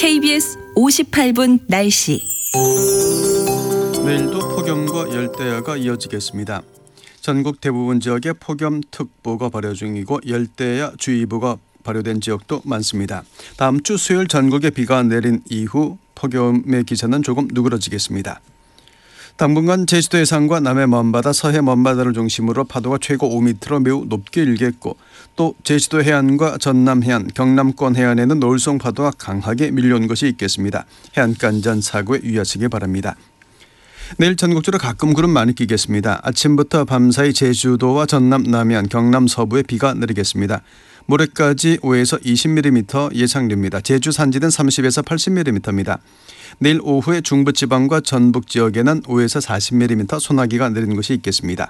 KBS 58분 날씨. 내일도 폭염과 열대야가 이어지겠습니다. 전국 대부분 지역에 폭염특보가 발효 중이고 열대야 주의보가 발효된 지역도 많습니다. 다음 주 수요일 전국에 비가 내린 이후 폭염의 기세는 조금 누그러지겠습니다. 당분간 제주도 해상과 남해 먼바다, 서해 먼바다를 중심으로 파도가 최고 5m로 매우 높게 일겠고, 또 제주도 해안과 전남 해안, 경남권 해안에는 노을성 파도가 강하게 밀려온 것이 있겠습니다. 해안가 안전 사고에 유의하시기 바랍니다. 내일 전국적으로 가끔 구름 많이 끼겠습니다. 아침부터 밤사이 제주도와 전남 남해안, 경남 서부에 비가 내리겠습니다. 모레까지 5에서 20mm 예상됩니다. 제주 산지는 30에서 80mm입니다. 내일 오후에 중부지방과 전북 지역에는 5에서 40mm 소나기가 내리는 곳이 있겠습니다.